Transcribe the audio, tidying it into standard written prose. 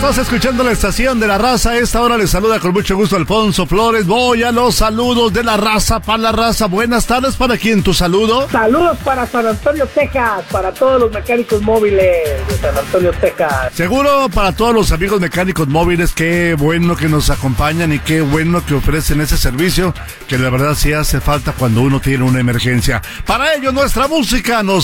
Estás escuchando la estación de La Raza. A esta hora les saluda con mucho gusto Alfonso Flores. Voy a los saludos de La Raza para La Raza. Buenas tardes, ¿para quién tu saludo? Saludos para San Antonio, Texas, para todos los mecánicos móviles de San Antonio, Texas. Seguro para todos los amigos mecánicos móviles, qué bueno que nos acompañan y qué bueno que ofrecen ese servicio, que la verdad sí hace falta cuando uno tiene una emergencia. Para ello nuestra música nos